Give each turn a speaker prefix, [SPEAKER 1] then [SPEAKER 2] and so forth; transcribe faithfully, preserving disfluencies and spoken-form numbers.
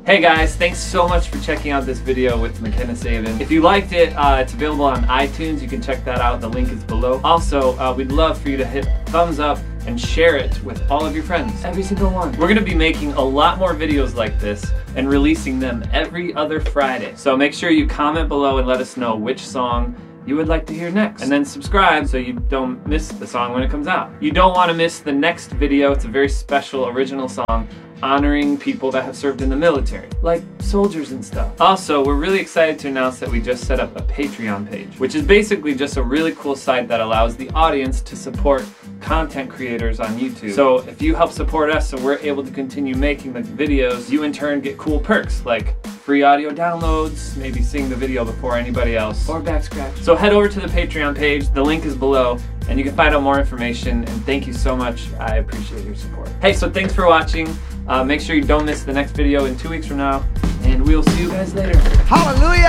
[SPEAKER 1] Hey guys, thanks so much for checking out this video with McKenna Saban. If you liked it, uh, it's available on iTunes. You can check that out. The link is below. Also, uh, we'd love for you to hit thumbs up and share it with all of your friends. Every single one. We're gonna be making a lot more videos like this and releasing them every other Friday. So make sure you comment below and let us know which song you would like to hear next. And then subscribe so you don't miss the song when it comes out. You don't want to miss the next video. It's a very special original song honoring people that have served in the military, like soldiers and stuff. Also, we're really excited to announce that we just set up a Patreon page, which is basically just a really cool site that allows the audience to support content creators on YouTube. So if you help support us so we're able to continue making the videos, you in turn get cool perks like free audio downloads, maybe seeing the video before anybody else, or back scratch. So head over to the Patreon page, the link is below, and you can find out more information, and thank you so much. I appreciate your support. Hey, so thanks for watching. Uh, make sure you don't miss the next video in two weeks from now, and we'll see you guys later.
[SPEAKER 2] Hallelujah!